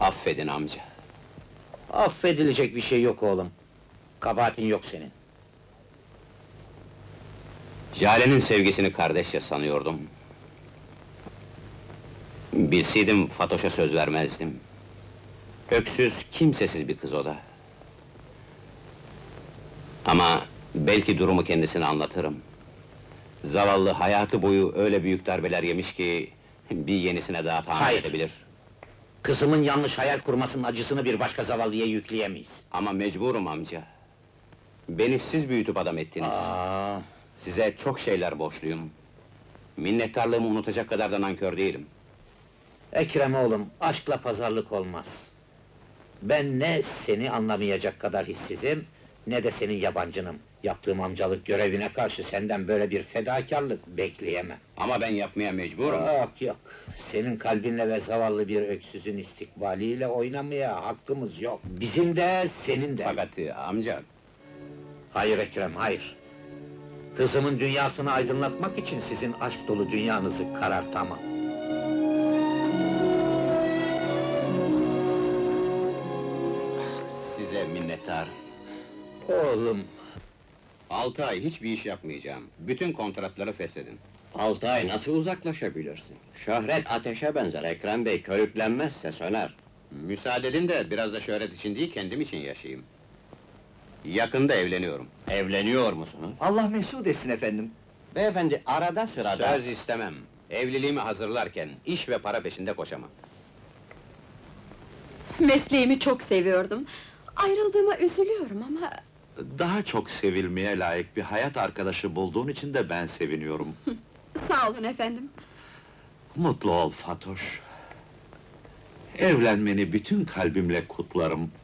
Affedin amca. Affedilecek bir şey yok oğlum. Kabahatin yok senin. Jale'nin sevgisini kardeşçe sanıyordum. Bilseydim Fatoş'a söz vermezdim. Öksüz, kimsesiz bir kız o da. Ama belki durumu kendisine anlatırım. Zavallı hayatı boyu öyle büyük darbeler yemiş ki... ...bir yenisine daha tahammül Hayır. edebilir. Kızımın yanlış hayal kurmasının acısını bir başka zavallıya yükleyemeyiz. Ama mecburum amca. Beni siz büyütüp adam ettiniz. Aa, Size çok şeyler borçluyum. Minnettarlığımı unutacak kadar da nankör değilim. Ekrem oğlum, aşkla pazarlık olmaz. Ben ne seni anlamayacak kadar hissizim, ne de senin yabancınım. Yaptığım amcalık görevine karşı senden böyle bir fedakarlık bekleyemem. Ama ben yapmaya mecburum. Yok, senin kalbinle ve zavallı bir öksüzün istikbaliyle oynamaya hakkımız yok. Bizim de, senin de. Fakat amca... Hayır Ekrem, hayır. Kızımın dünyasını aydınlatmak için sizin aşk dolu dünyanızı karartamam. Size minnettarım. Oğlum, 6 ay hiçbir iş yapmayacağım. Bütün kontratları feshedin. 6 ay nasıl uzaklaşabilirsin? Şöhret ateşe benzer, Ekrem Bey körüklenmezse söner. Müsaade edin de biraz da şöhret için değil, kendim için yaşayayım. Yakında evleniyorum. Evleniyor musunuz? Allah mesut etsin efendim. Beyefendi, arada sırada... Söz istemem. Evliliğimi hazırlarken iş ve para peşinde koşamam. Mesleğimi çok seviyordum. Ayrıldığıma üzülüyorum ama... Daha çok sevilmeye layık bir hayat arkadaşı bulduğun için de ben seviniyorum. Sağ olun efendim. Mutlu ol Fatoş. Evlenmeni bütün kalbimle kutlarım.